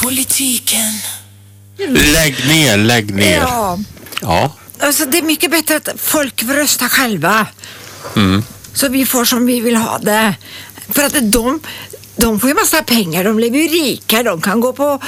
Politiken. Lägg ner. Ja. Alltså det är mycket bättre att folk får rösta själva. Så vi får som vi vill ha det. För att de får ju massa pengar, de lever ju rika, de kan gå på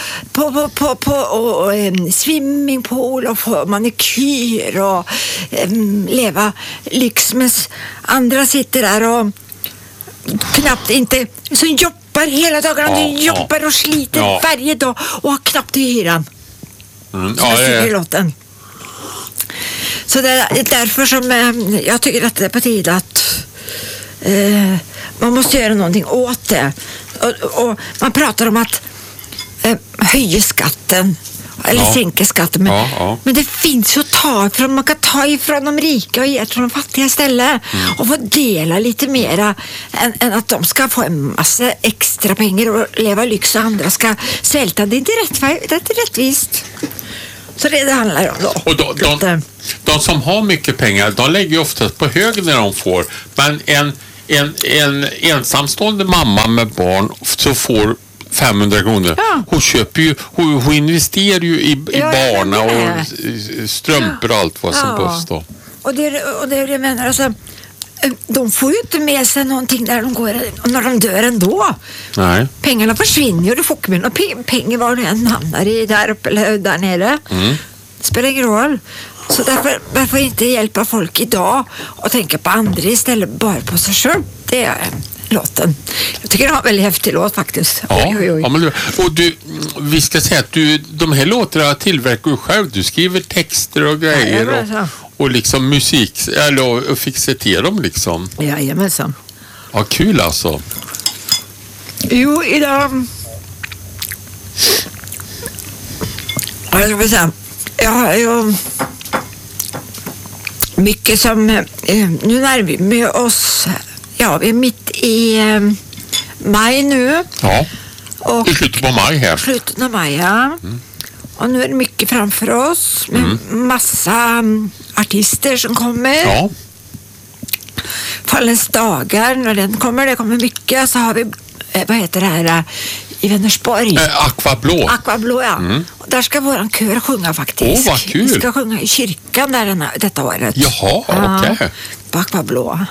swimmingpool och få manikyr och leva lyx, men andra sitter där och knappt inte, så jobbar hela dagarna, jobbar och sliter varje dag och har knappt i hyran. Låten. Så det är därför som jag tycker att det är på tid att man måste göra någonting åt det. Och man pratar om att höja skatten eller sänka skatten, men det finns ju att ta ifrån. Man kan ta ifrån de rika och ge till de fattiga istället och få dela lite mera än att de ska få en massa extra pengar och leva lyx och andra ska svälta. Det är inte rättvist. Så det handlar om då. Och de som har mycket pengar, de lägger ju oftast på hög när de får. Men en ensamstående mamma med barn så får 500 kronor. Hon köper ju, hon investerar ju i barn och strumpor och allt vad som behövs då. Och det är det jag menar, alltså, de får ju inte med sig någonting när de dör ändå. Nej. Pengarna försvinner ju, du får inte med några pengar var du än hamnar i, där uppe eller där nere. Det spelar ingen roll. Så därför inte hjälpa folk idag och tänka på andra istället, bara på sig själv. Det är låten. Jag tycker det var en väldigt häftig låt faktiskt. Ja, men, och vi ska säga att de här låtarna tillverkar du själv. Du skriver texter och grejer och liksom musik, eller och fixar till dem liksom. Jajamensan. Ja, kul alltså. Jo, idag... Jag ska säga, jag har ju mycket som... Nu när vi med oss... Ja, vi är mitt i maj nu. Ja, och i slutet på maj här. Slutet av maj, ja. Och nu är det mycket framför oss med massa artister som kommer. Ja. Fallens dagar, när den kommer, det kommer mycket. Så har vi, vad heter det här i Vänersborg? Aquablå, ja. Och där ska våran kör sjunga faktiskt. Vad kul! Vi ska sjunga i kyrkan där detta året. Jaha, okej. På Aquablå.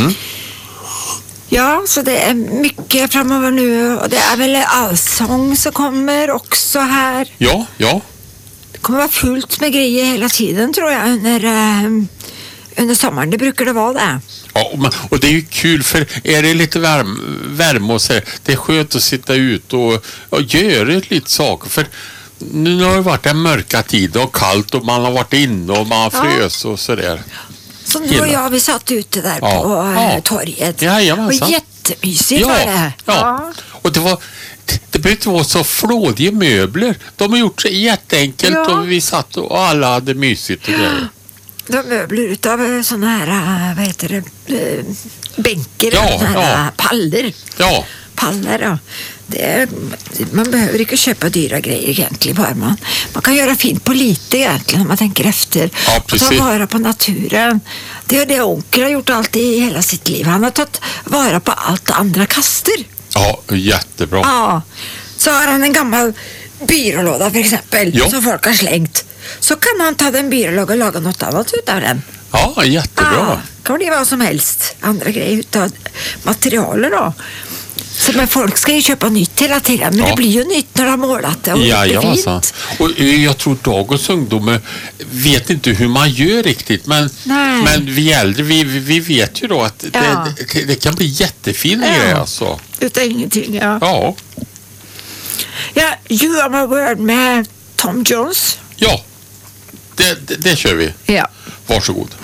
Ja, så det är mycket framöver nu. Och det är väl allsång som kommer också här. Ja. Det kommer vara fullt med grejer hela tiden, tror jag, under sommaren. Det brukar det vara det. Ja, och det är ju kul, för är det lite värme och så här, det är skönt att sitta ut och göra lite saker. För nu har det varit en mörka tid och kallt och man har varit inne och man har frös och sådär. Så nu och jag, vi satt ute där på torget. Och jättemysigt var det. Ja. Och det behöver inte vara så flådiga möbler. De har gjort sig jätteenkelt och vi satt och alla hade mysigt och grejer. De möbler utav sådana här, vad heter det, bänkar, sådana här pallar. Ja. Pallar, ja. Man behöver inte köpa dyra grejer egentligen, bara man kan göra fint på lite egentligen om man tänker efter. Ja, precis. Och ta vara på naturen. Det är det onkel har gjort alltid i hela sitt liv. Han har tagit vara på allt andra kaster. Ja, jättebra. Ja. Så har han en gammal byrålåda för exempel som folk har slängt. Så kan han ta den byrålådan och laga något annat utav den. Ja, jättebra. Kan det vara vad som helst. Andra grejer utav materialer då. Så men folk ska ju köpa nytt hela tiden. Men det blir ju nytt när de har målat det. Och fint. Och jag tror dagens ungdomar vet inte hur man gör riktigt. Men vi äldre, vi vet ju då att det kan bli jättefina grejer alltså. Utan ingenting, Ja. Ja, You Are My World med Tom Jones. Ja, det kör vi. Ja. Varsågod.